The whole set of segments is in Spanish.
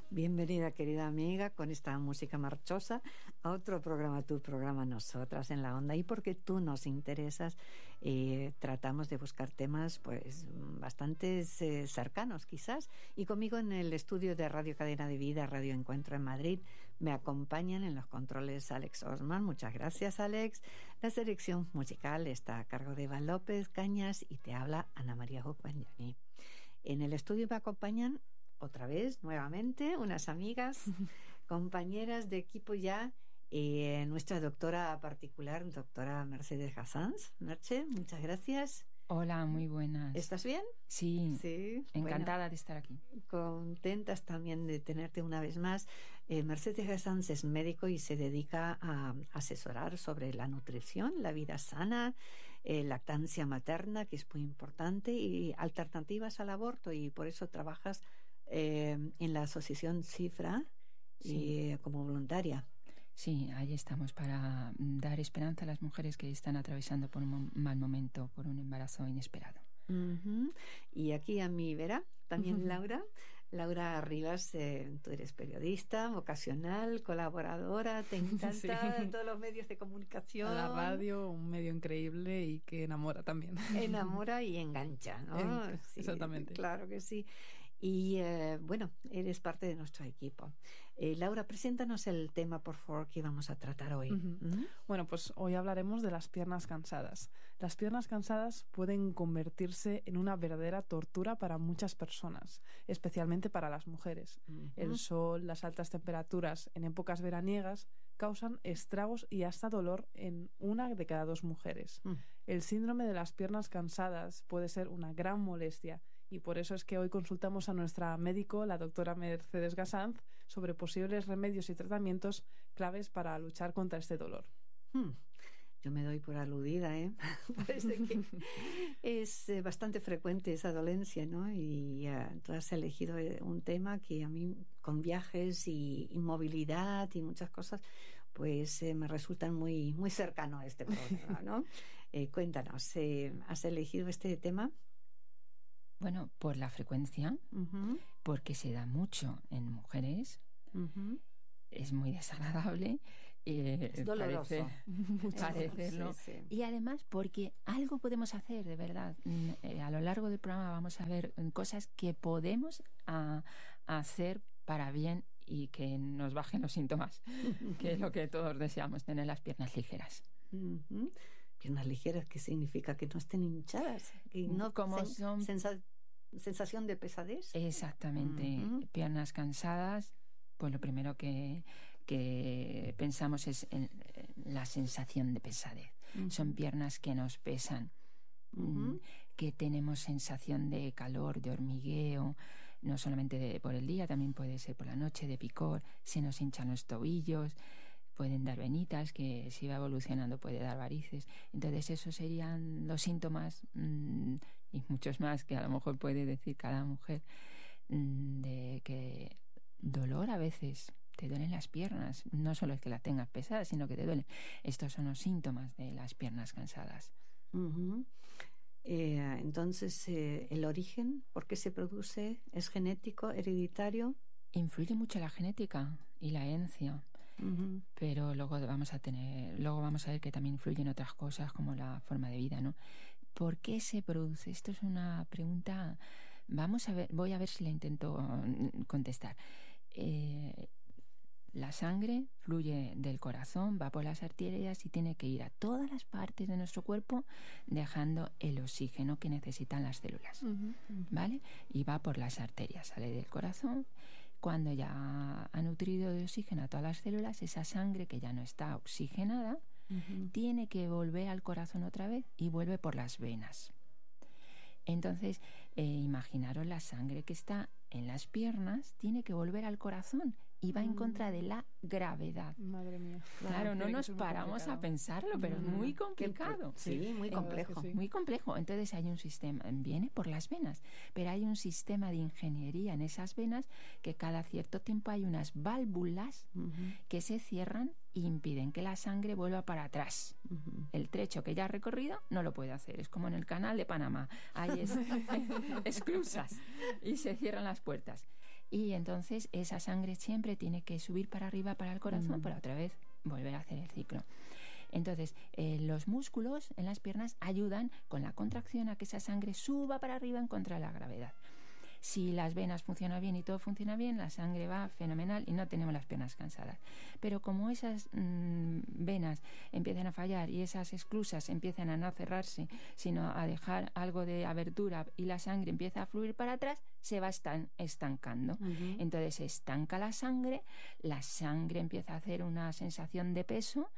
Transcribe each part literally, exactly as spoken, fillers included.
Bienvenida, querida amiga, con esta música marchosa a otro programa, tu programa Nosotras en la Onda. Y porque tú nos interesas, eh, tratamos de buscar temas pues bastante eh, cercanos quizás. Y conmigo en el estudio de Radio Cadena de Vida, Radio Encuentro en Madrid, me acompañan en los controles Alex Osman. Muchas gracias, Alex. La selección musical está a cargo de Eva López Cañas y te habla Ana María Jucuanyani. En el estudio me acompañan otra vez, nuevamente, unas amigas, compañeras de equipo ya, eh, nuestra doctora particular, doctora Mercedes Gassans. Merche, muchas gracias. Hola, muy buenas. ¿Estás bien? Sí, sí encantada bueno, de estar aquí. Contentas también de tenerte una vez más. Eh, Mercedes Gassans es médico y se dedica a asesorar sobre la nutrición, la vida sana, eh, lactancia materna, que es muy importante, y alternativas al aborto, y por eso trabajas Eh, en la asociación Cifra y sí. eh, como voluntaria. Sí, ahí estamos para dar esperanza a las mujeres que están atravesando por un mal momento, por un embarazo inesperado. Uh-huh. Y aquí a mi vera, también Laura, Laura Rivas, eh, tú eres periodista, vocacional, colaboradora, te encanta sí. todos los medios de comunicación. A la radio, un medio increíble y que enamora también. Enamora y engancha, ¿no? En, sí, exactamente. Claro que sí. Y eh, bueno, eres parte de nuestro equipo. Eh, Laura, preséntanos el tema, por favor, que vamos a tratar hoy. Uh-huh. Uh-huh. Bueno, pues hoy hablaremos de las piernas cansadas. Las piernas cansadas pueden convertirse en una verdadera tortura para muchas personas, especialmente para las mujeres. Uh-huh. El sol, las altas temperaturas en épocas veraniegas causan estragos y hasta dolor en una de cada dos mujeres. Uh-huh. El síndrome de las piernas cansadas puede ser una gran molestia, y por eso es que hoy consultamos a nuestra médico, la doctora Mercedes Gassans, sobre posibles remedios y tratamientos claves para luchar contra este dolor. Hmm. Yo me doy por aludida, ¿eh? Parece que es eh, bastante frecuente esa dolencia, ¿no? Y uh, tú has elegido un tema que a mí, con viajes y, y movilidad y muchas cosas, pues eh, me resultan muy, muy cercano a este programa, ¿no? eh, cuéntanos, eh, ¿has elegido este tema? Bueno, por la frecuencia, uh-huh. porque se da mucho en mujeres, uh-huh. es muy desagradable, eh, es doloroso, parece, parecerlo, sí, sí. Y además porque algo podemos hacer, de verdad. Eh, a lo largo del programa vamos a ver cosas que podemos a, hacer para bien y que nos bajen los síntomas, que es lo que todos deseamos, tener las piernas ligeras. Uh-huh. Piernas ligeras, ¿qué significa? Que no estén hinchadas, que no como sen- son sensa- sensación de pesadez. Exactamente, uh-huh. Piernas cansadas, pues lo primero que, que pensamos es en la sensación de pesadez. Uh-huh. Son piernas que nos pesan. Uh-huh. Que tenemos sensación de calor, de hormigueo, no solamente de, por el día, también puede ser por la noche, de picor, se nos hinchan los tobillos, pueden dar venitas, que si va evolucionando puede dar varices. Entonces esos serían los síntomas, mmm, y muchos más que a lo mejor puede decir cada mujer, mmm, de que dolor a veces, te duelen las piernas, no solo es que las tengas pesadas, sino que te duelen. Estos son los síntomas de las piernas cansadas. Uh-huh. Eh, entonces, eh, ¿el origen? ¿Por qué se produce? ¿Es genético, hereditario? Influye mucho la genética y la herencia, uh-huh. pero luego vamos a tener, luego vamos a ver que también influyen otras cosas como la forma de vida, ¿no? ¿Por qué se produce? Esto es una pregunta. Vamos a ver, voy a ver si la intento contestar. Eh, La sangre fluye del corazón, va por las arterias y tiene que ir a todas las partes de nuestro cuerpo dejando el oxígeno que necesitan las células, uh-huh, uh-huh. ¿vale? Y va por las arterias, sale del corazón. Cuando ya ha nutrido de oxígeno a todas las células, esa sangre que ya no está oxigenada, uh-huh. tiene que volver al corazón otra vez y vuelve por las venas. Entonces, eh, imaginaros la sangre que está en las piernas, tiene que volver al corazón y va mm. en contra de la gravedad. Madre mía. Claro, claro no nos paramos a pensarlo, pero es muy complicado. Sí, muy complejo. Sí. Muy complejo. Entonces hay un sistema, viene por las venas, pero hay un sistema de ingeniería en esas venas que cada cierto tiempo hay unas válvulas uh-huh. que se cierran e impiden que la sangre vuelva para atrás. Uh-huh. El trecho que ya ha recorrido no lo puede hacer. Es como en el canal de Panamá. Hay es, esclusas y se cierran las puertas. Y entonces esa sangre siempre tiene que subir para arriba para el corazón mm. para otra vez volver a hacer el ciclo. Entonces, eh, los músculos en las piernas ayudan con la contracción a que esa sangre suba para arriba en contra de la gravedad. Si las venas funcionan bien y todo funciona bien, la sangre va fenomenal y no tenemos las piernas cansadas. Pero como esas mmm, venas empiezan a fallar y esas esclusas empiezan a no cerrarse, sino a dejar algo de abertura y la sangre empieza a fluir para atrás, se va estan- estancando. Uh-huh. Entonces se estanca la sangre, la sangre empieza a hacer una sensación de peso,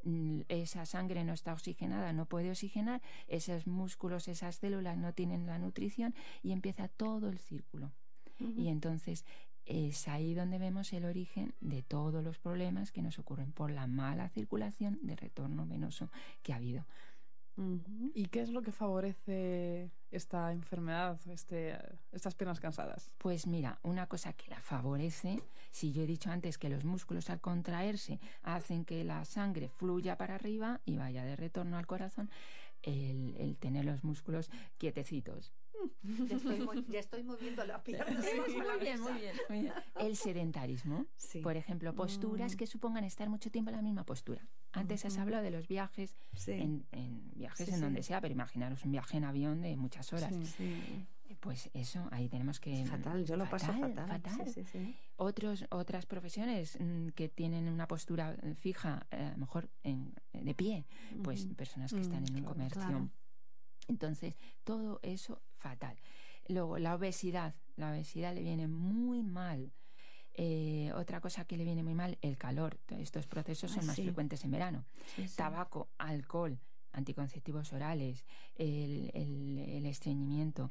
esa sangre no está oxigenada, no puede oxigenar, esos músculos, esas células no tienen la nutrición y empieza todo el círculo. Uh-huh. Y entonces es ahí donde vemos el origen de todos los problemas que nos ocurren por la mala circulación de retorno venoso que ha habido. Uh-huh. ¿Y qué es lo que favorece esta enfermedad, este, estas piernas cansadas? Pues mira, una cosa que la favorece, si yo he dicho antes que los músculos al contraerse hacen que la sangre fluya para arriba y vaya de retorno al corazón, el, el tener los músculos quietecitos. Ya estoy, ya estoy moviendo la pierna. Sí, muy bien, muy bien, muy bien. El sedentarismo, sí. Por ejemplo, posturas mm. que supongan estar mucho tiempo en la misma postura. Antes uh-huh. has hablado de los viajes, sí. en, en viajes sí, en sí. donde sea, pero imaginaros un viaje en avión de muchas horas. Sí, sí. Pues eso, ahí tenemos que... Es fatal, yo lo fatal, paso fatal. fatal. Sí, sí, sí. Otros, otras profesiones mmm, que tienen una postura fija, eh, a lo mejor en, de pie, pues uh-huh. personas que están uh-huh. en un claro, comercio... Claro. Entonces, todo eso fatal. Luego, la obesidad. La obesidad le viene muy mal. Eh, otra cosa que le viene muy mal, el calor. Estos procesos son ah, más sí. frecuentes en verano. Sí, sí. Tabaco, alcohol, anticonceptivos orales, el, el, el estreñimiento.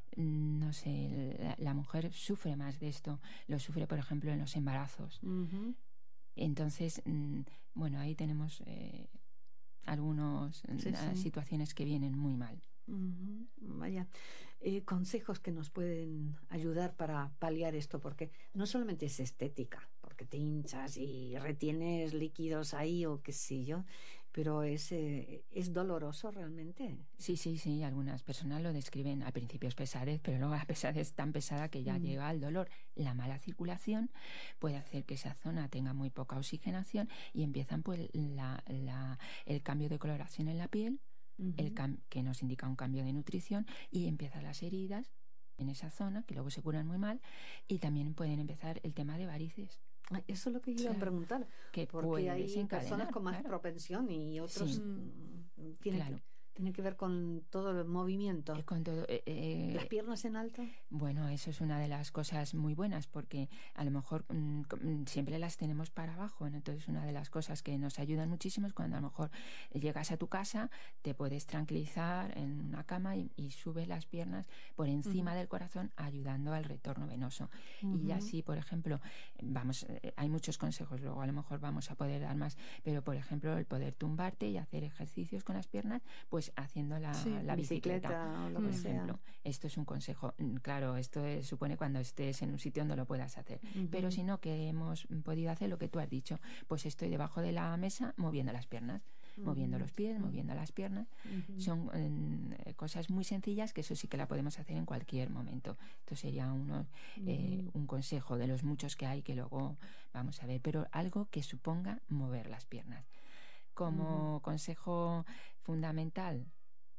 No sé, la, la mujer sufre más de esto. Lo sufre, por ejemplo, en los embarazos. Uh-huh. Entonces, mmm, bueno, ahí tenemos... Eh, algunas sí, sí. situaciones que vienen muy mal. Uh-huh. Vaya, eh, consejos que nos pueden ayudar para paliar esto, porque no solamente es estética, porque te hinchas y retienes líquidos ahí o qué sé yo, pero es, eh, es doloroso realmente. Sí, sí, sí, algunas personas lo describen, al principio es pesadez, pero luego la pesadez es tan pesada que ya mm. llega al dolor. La mala circulación puede hacer que esa zona tenga muy poca oxigenación y empiezan pues la, la, el cambio de coloración en la piel, uh-huh. el cam- que nos indica un cambio de nutrición, y empiezan las heridas en esa zona, que luego se curan muy mal, y también pueden empezar el tema de varices. Eso es lo que yo iba claro. a preguntar, que porque hay personas con más claro. propensión y otros sí. mm, tienen claro. que... Tiene que ver con todo el movimiento. Con todo, eh, eh, ¿Las piernas en alto? Bueno, eso es una de las cosas muy buenas, porque a lo mejor mm, siempre las tenemos para abajo, ¿no? Entonces una de las cosas que nos ayudan muchísimo es cuando a lo mejor llegas a tu casa, te puedes tranquilizar en una cama y, y subes las piernas por encima uh-huh. del corazón, ayudando al retorno venoso. Uh-huh. Y así, por ejemplo, vamos, hay muchos consejos, luego a lo mejor vamos a poder dar más, pero por ejemplo el poder tumbarte y hacer ejercicios con las piernas, pues haciendo la, sí, la bicicleta, bicicleta o lo por que ejemplo. sea. Esto es un consejo. Claro, esto es, supone cuando estés en un sitio donde lo puedas hacer. Uh-huh. Pero si no, que hemos podido hacer lo que tú has dicho, pues estoy debajo de la mesa moviendo las piernas, uh-huh. moviendo los pies, uh-huh. moviendo las piernas. Uh-huh. Son eh, cosas muy sencillas que eso sí que la podemos hacer en cualquier momento. Esto sería uno, eh, uh-huh. un consejo de los muchos que hay que luego vamos a ver, pero algo que suponga mover las piernas. Como uh-huh. consejo fundamental,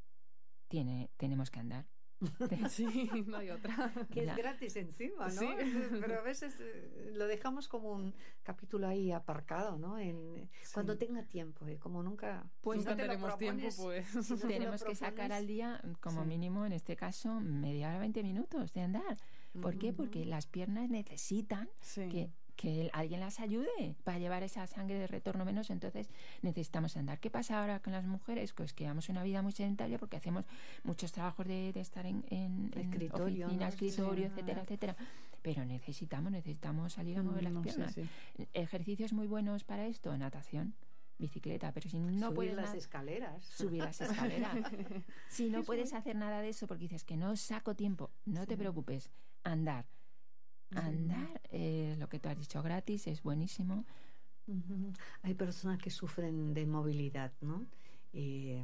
tiene, tenemos que andar. Sí, no hay otra. Que es gratis encima, ¿no? Sí. Pero a veces eh, lo dejamos como un capítulo ahí aparcado, ¿no? En, sí. Cuando tenga tiempo, eh, como nunca... Pues si no nunca tenemos propones, tiempo, pues... Si no tenemos que sacar al día, como sí. mínimo, en este caso, media hora, veinte minutos de andar. ¿Por uh-huh. qué? Porque las piernas necesitan sí. que... que alguien las ayude para llevar esa sangre de retorno venoso. Entonces necesitamos andar. ¿Qué pasa ahora con las mujeres? Pues que llevamos una vida muy sedentaria porque hacemos muchos trabajos de, de estar en, en, escritorio, en oficina, ¿no? escritorio, sí, etcétera, etcétera. Pero necesitamos, necesitamos salir a mover las no, piernas. Sí, sí. Ejercicios muy buenos para esto, natación, bicicleta, pero si no subir puedes las nada, escaleras subir las escaleras. Si no puedes hacer nada de eso porque dices que no saco tiempo, no sí. te preocupes, andar. Andar, eh, lo que tú has dicho, gratis, es buenísimo. Uh-huh. Hay personas que sufren de movilidad, ¿no? Eh,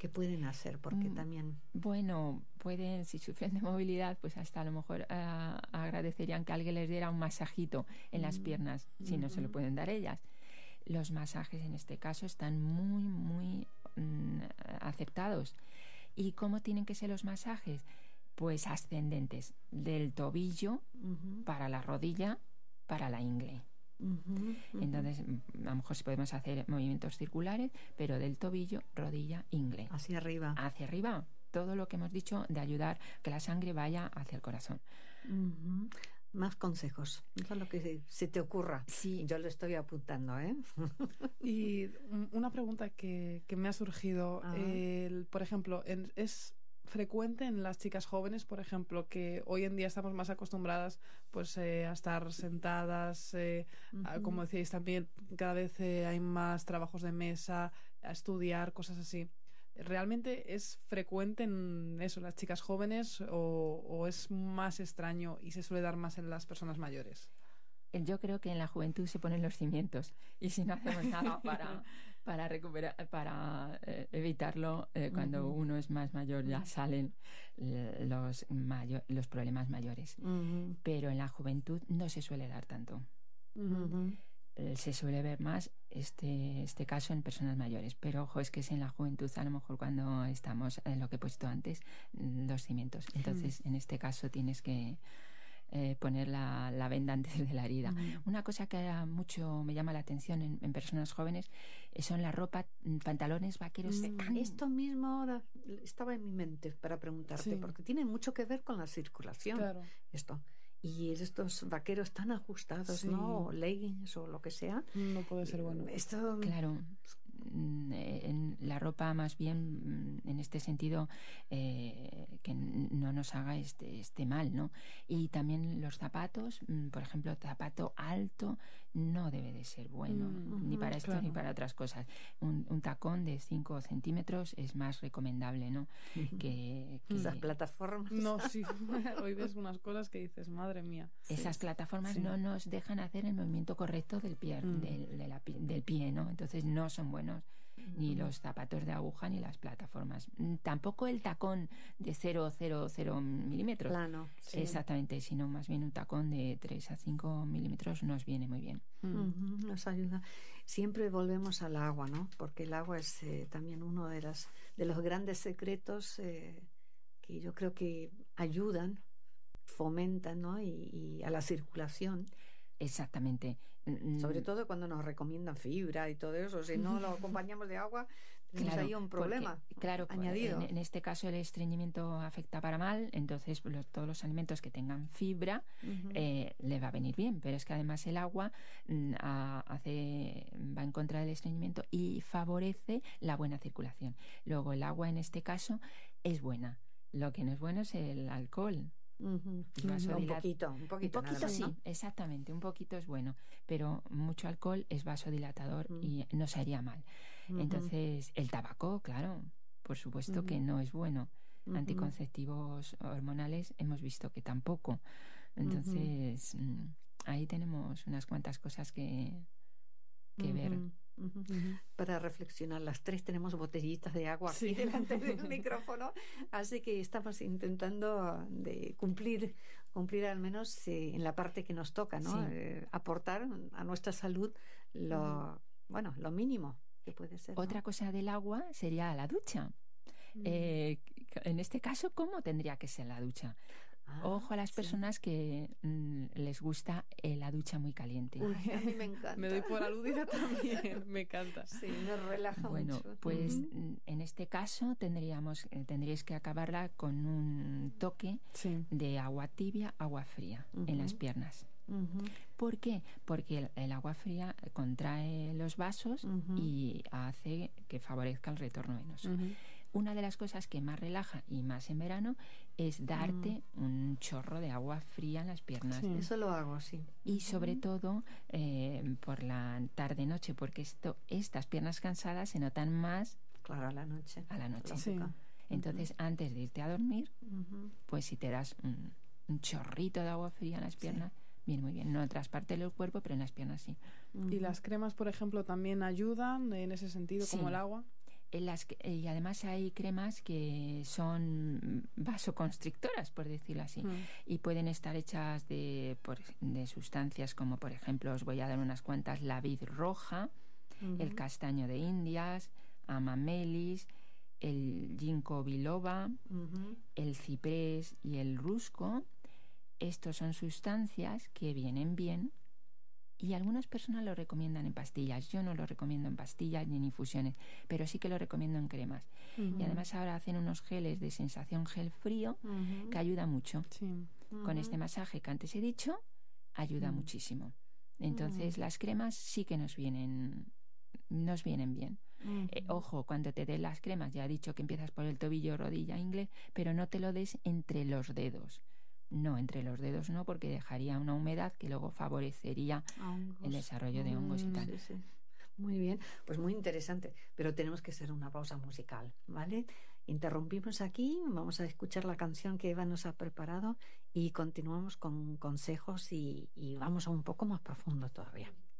¿Qué pueden hacer? Porque mm, también... Bueno, pueden, si sufren de movilidad, pues hasta a lo mejor uh, agradecerían que alguien les diera un masajito en mm. las piernas, si mm-hmm. no se lo pueden dar ellas. Los masajes en este caso están muy, muy mm, aceptados. ¿Y cómo tienen que ser los masajes? Pues ascendentes, del tobillo uh-huh. para la rodilla, para la ingle. Uh-huh, uh-huh. Entonces, a lo mejor sí podemos hacer movimientos circulares, pero del tobillo, rodilla, ingle. Hacia arriba. Hacia arriba. Todo lo que hemos dicho de ayudar que la sangre vaya hacia el corazón. Uh-huh. Más consejos. Eso es lo que se, se te ocurra. Sí. Yo lo estoy apuntando, ¿eh? Y una pregunta que, que me ha surgido. Eh, por ejemplo, en, es... frecuente en las chicas jóvenes, por ejemplo, que hoy en día estamos más acostumbradas pues eh, a estar sentadas, eh, uh-huh. a, como decíais también, cada vez eh, hay más trabajos de mesa, a estudiar, cosas así. ¿Realmente es frecuente en eso, las chicas jóvenes, o, o es más extraño y se suele dar más en las personas mayores? Yo creo que en la juventud se ponen los cimientos, y si no hacemos nada para, para recuperar, para eh, evitarlo, eh, cuando uh-huh. uno es más mayor ya salen eh, los, mayo- los problemas mayores. Uh-huh. Pero en la juventud no se suele dar tanto. Uh-huh. Eh, se suele ver más este, este caso en personas mayores. Pero ojo, es que es en la juventud, a lo mejor cuando estamos, en lo que he puesto antes, los cimientos. Entonces, uh-huh. en este caso tienes que... Eh, poner la, la venda antes de la herida. Uh-huh. Una cosa que mucho me llama la atención en, en personas jóvenes eh, son la ropa, pantalones vaqueros. Mm, esto mismo ahora estaba en mi mente para preguntarte, sí. porque tiene mucho que ver con la circulación. Claro. Esto. Y estos vaqueros tan ajustados, sí. ¿no? O leggings o lo que sea. No puede ser bueno. Esto... Claro. En la ropa más bien en este sentido eh, que no nos haga este, este mal, ¿no? Y también los zapatos, por ejemplo, zapato alto no debe de ser bueno, mm, ni para esto claro. ni para otras cosas. Un, un tacón de cinco centímetros es más recomendable, ¿no? Uh-huh. que, que esas plataformas. No, sí, hoy ves unas cosas que dices, madre mía. Esas sí. plataformas sí. no nos dejan hacer el movimiento correcto del pie, mm. del, de la, del pie, ¿no? Entonces no son buenos. Ni los zapatos de aguja ni las plataformas. Tampoco el tacón de cero coma cero cero milímetros. Plano. Sí. Exactamente, sino más bien un tacón de tres a cinco milímetros nos viene muy bien. Uh-huh, nos ayuda. Siempre volvemos al agua, ¿no? Porque el agua es eh, también uno de, las, de los grandes secretos eh, que yo creo que ayudan, fomentan, ¿no? Y, y a la circulación. Exactamente. Sobre todo cuando nos recomiendan fibra y todo eso. Si no lo acompañamos de agua, tenemos claro, ahí un problema porque, claro, añadido. En, en este caso el estreñimiento afecta para mal, entonces los, todos los alimentos que tengan fibra uh-huh. eh, le va a venir bien. Pero es que además el agua mm, a, hace, va en contra del estreñimiento y favorece la buena circulación. Luego el agua en este caso es buena. Lo que no es bueno es el alcohol. Uh-huh. Uh-huh. Un poquito, un poquito, un poquito más, sí, ¿no? Exactamente, un poquito es bueno, pero mucho alcohol es vasodilatador uh-huh. y nos haría mal. Uh-huh. Entonces, el tabaco, claro, por supuesto uh-huh. que no es bueno. Uh-huh. Anticonceptivos hormonales hemos visto que tampoco. Entonces, uh-huh. ahí tenemos unas cuantas cosas que, que uh-huh. ver. Uh-huh. Uh-huh. Para reflexionar, las tres tenemos botellitas de agua aquí sí. delante del micrófono, así que estamos intentando de cumplir cumplir al menos eh, en la parte que nos toca, ¿no? Sí. Eh, aportar a nuestra salud lo uh-huh. bueno, lo mínimo que puede ser. Otra ¿no? cosa del agua sería la ducha. Uh-huh. Eh, en este caso, ¿cómo tendría que ser la ducha? Ah, Ojo a las personas sí. que mm, les gusta eh, la ducha muy caliente. Uy, a mí me encanta. Me doy por aludida también, me encanta. Sí, me relaja bueno, mucho. Pues uh-huh. en este caso tendríamos, eh, tendríais que acabarla con un toque sí. de agua tibia, agua fría uh-huh. en las piernas. Uh-huh. ¿Por qué? Porque el, el agua fría contrae los vasos uh-huh. y hace que favorezca el retorno venoso. Uh-huh. Una de las cosas que más relaja y más en verano es darte mm. un chorro de agua fría en las piernas. Sí, eso lo hago, sí. Y sobre mm. todo eh, por la tarde-noche, porque esto, estas piernas cansadas se notan más claro, a la noche. A la noche. Sí. Entonces, uh-huh. antes de irte a dormir, uh-huh. pues si te das un, un chorrito de agua fría en las piernas, sí. viene muy bien. No en otras partes del cuerpo, pero en las piernas sí. Uh-huh. ¿Y las cremas, por ejemplo, también ayudan en ese sentido, sí. como el agua? En las que, y además hay cremas que son vasoconstrictoras, por decirlo así, mm. y pueden estar hechas de, por, de sustancias como, por ejemplo, os voy a dar unas cuantas: la vid roja, uh-huh. el castaño de Indias, amamelis, el ginkgo biloba, uh-huh. el ciprés y el rusco. Estos son sustancias que vienen bien y algunas personas lo recomiendan en pastillas. Yo no lo recomiendo en pastillas ni en infusiones, pero sí que lo recomiendo en cremas. Uh-huh. Y además ahora hacen unos geles de sensación gel frío uh-huh. que ayuda mucho. Sí. Uh-huh. Con este masaje que antes he dicho, ayuda uh-huh. muchísimo. Entonces uh-huh. las cremas sí que nos vienen, nos vienen bien. Uh-huh. Eh, ojo, cuando te des las cremas, ya he dicho que empiezas por el tobillo, rodilla, ingle, pero no te lo des entre los dedos. No, entre los dedos no, porque dejaría una humedad que luego favorecería hongos. El desarrollo de hongos y tal. Sí, sí. Muy bien, pues muy interesante, pero tenemos que hacer una pausa musical, ¿vale? Interrumpimos aquí, vamos a escuchar la canción que Eva nos ha preparado y continuamos con consejos y, y vamos a un poco más profundo todavía.